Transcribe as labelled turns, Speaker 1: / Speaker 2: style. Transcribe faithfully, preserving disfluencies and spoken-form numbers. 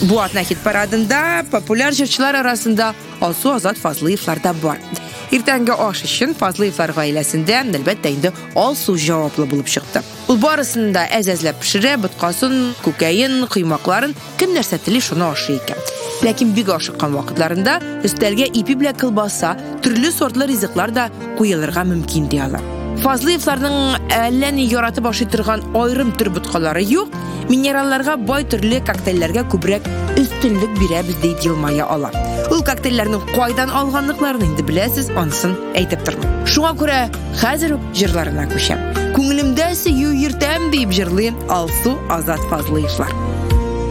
Speaker 1: Bu Atnakit paradında popüler jırçılar arasında Alsu Azat Fazlıevlar da var. Ertängi aş için Fazlıevlar gailəsində əlbəttə indi Alsu cavablı bulub çıxdı. Bu barısında əzəzləb pişirə, butqasın, kokain, qıymaqların kim nərsətili şunu aşı ikən. Lakin bir aşıqqan vaxtlarında üstəlgə ipi bilə kılbasa, türlü sortlu riziklar da qoyulurğa mümkün deyələr. Fazlıevlarning əlləni yaratıb aşıtırğan ayrım tür butqaları yox, minerallarga boy türlü kokteyllərə kübrək üstünlük birəbiz deyib yılmaya alar. Ул kokteyllərinin qaydan alğanlıqlarını indi biləsiz, ansın әйтеп тұрмын. Шуңа күрә хәзер җырларына күчәм. Күңелемдә сөю йөртәм дип җырлыйм Алсу Азат Фазлыевлар.